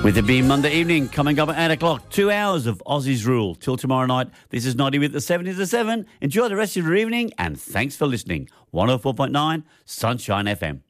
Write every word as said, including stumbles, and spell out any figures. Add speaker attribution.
Speaker 1: With it being Monday evening, coming up at eight o'clock, two hours of Aussies rule. Till tomorrow night, this is Noddy with the seventies to seven. Enjoy the rest of your evening and thanks for listening. one oh four point nine Sunshine F M.